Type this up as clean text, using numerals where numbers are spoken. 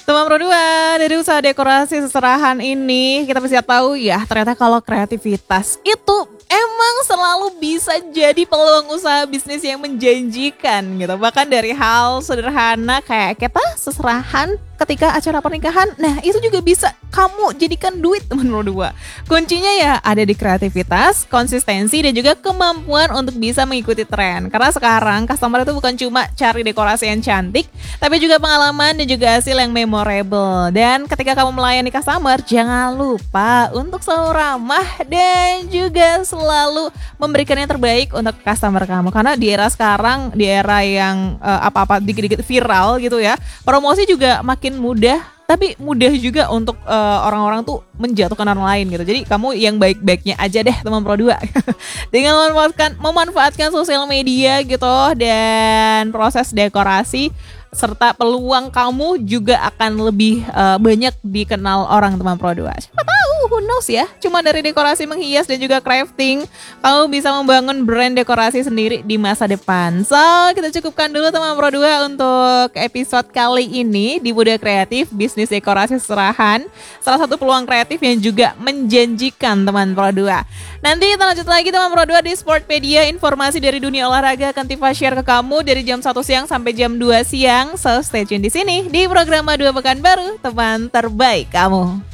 Teman Pro 2, dari usaha dekorasi seserahan ini kita bisa tahu ya, ternyata kalau kreativitas itu emang selalu bisa jadi peluang usaha bisnis yang menjanjikan gitu. Bahkan dari hal sederhana kayak kita seserahan ketika acara pernikahan, nah itu juga bisa kamu jadikan duit teman Pro 2. Kuncinya ya ada di kreativitas, konsistensi dan juga kemampuan untuk bisa mengikuti tren. Karena sekarang customer itu bukan cuma cari dekorasi yang cantik, tapi juga pengalaman dan juga hasil yang memorable. Dan ketika kamu melayani customer, jangan lupa untuk selalu ramah dan juga selalu memberikan yang terbaik untuk customer kamu. Karena di era sekarang, di era yang apa-apa dikit-dikit viral gitu ya, promosi juga makin mudah, tapi mudah juga untuk orang-orang tuh menjatuhkan orang lain gitu. Jadi kamu yang baik-baiknya aja deh teman Pro 2. Dengan memanfaatkan sosial media gitu dan proses dekorasi serta peluang kamu juga akan lebih banyak dikenal orang teman Pro 2. Siapa tahu, who knows ya. Cuma dari dekorasi menghias dan juga crafting, kamu bisa membangun brand dekorasi sendiri di masa depan. So, kita cukupkan dulu teman Pro 2 untuk episode kali ini di Muda Kreatif Bisnis Dekorasi Seserahan. Salah satu peluang kreatif yang juga menjanjikan teman Pro 2. Nanti kita lanjut lagi teman Pro 2 di Sportpedia. Informasi dari dunia olahraga akan Tifa share ke kamu dari jam 1 siang sampai jam 2 siang. So stay tune di sini di program Dua Pekan Baru, teman terbaik kamu.